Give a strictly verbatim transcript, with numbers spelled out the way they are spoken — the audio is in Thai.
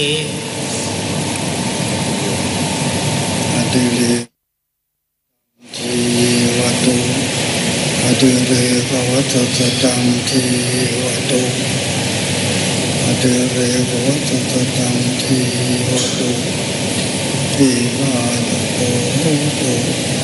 อดิเรกทีวตุอดิเรกวัฏฏตังทีวตุอดิเรกวัฏฏตังทีวตุอิมานิ